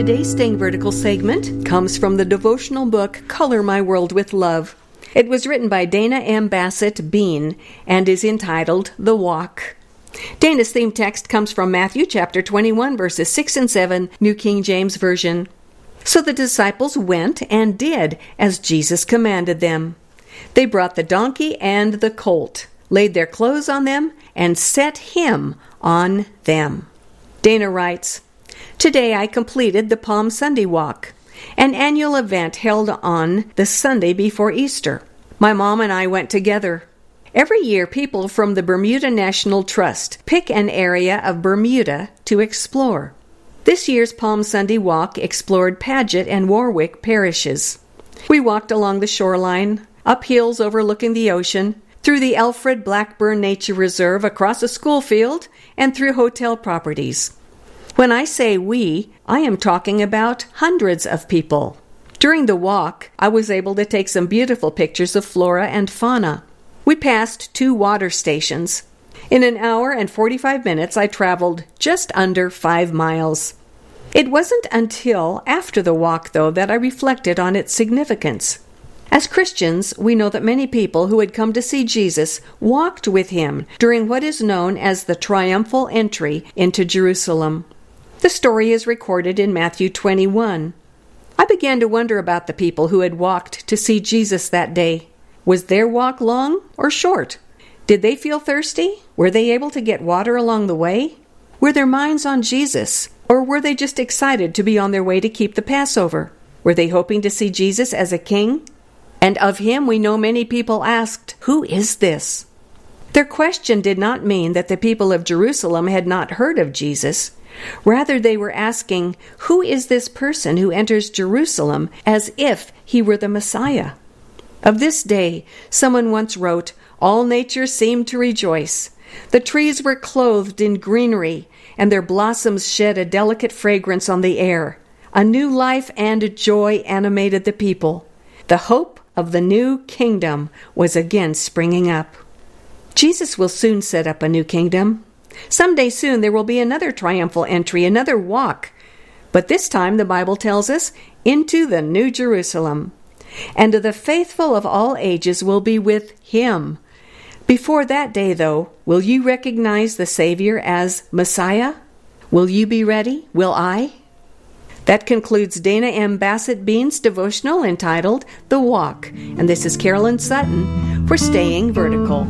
Today's Staying Vertical segment comes from the devotional book Color My World with Love. It was written by Dana M. Bassett Bean and is entitled The Walk. Dana's theme text comes from Matthew chapter 21, verses 6 and 7, New King James Version. So the disciples went and did as Jesus commanded them. They brought the donkey and the colt, laid their clothes on them, and set him on them. Dana writes, Today I completed the Palm Sunday Walk, an annual event held on the Sunday before Easter. My mom and I went together. Every year, people from the Bermuda National Trust pick an area of Bermuda to explore. This year's Palm Sunday Walk explored Paget and Warwick parishes. We walked along the shoreline, up hills overlooking the ocean, through the Alfred Blackburn Nature Reserve, across a school field, and through hotel properties. When I say we, I am talking about hundreds of people. During the walk, I was able to take some beautiful pictures of flora and fauna. We passed 2 water stations. In an hour and 45 minutes, I traveled just under 5 miles. It wasn't until after the walk, though, that I reflected on its significance. As Christians, we know that many people who had come to see Jesus walked with him during what is known as the triumphal entry into Jerusalem. The story is recorded in Matthew 21. I began to wonder about the people who had walked to see Jesus that day. Was their walk long or short? Did they feel thirsty? Were they able to get water along the way? Were their minds on Jesus, or were they just excited to be on their way to keep the Passover? Were they hoping to see Jesus as a king? And of him we know many people asked, Who is this? Their question did not mean that the people of Jerusalem had not heard of Jesus. Rather, they were asking, Who is this person who enters Jerusalem as if he were the Messiah? Of this day, someone once wrote, All nature seemed to rejoice. The trees were clothed in greenery, and their blossoms shed a delicate fragrance on the air. A new life and joy animated the people. The hope of the new kingdom was again springing up. Jesus will soon set up a new kingdom. Someday soon there will be another triumphal entry, another walk. But this time, the Bible tells us, into the New Jerusalem. And the faithful of all ages will be with him. Before that day, though, will you recognize the Savior as Messiah? Will you be ready? Will I? That concludes Dana M. Bassett Bean's devotional entitled The Walk. And this is Carolyn Sutton for Staying Vertical.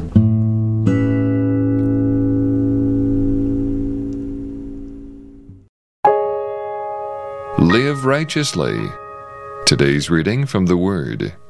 Live righteously. Today's reading from the Word.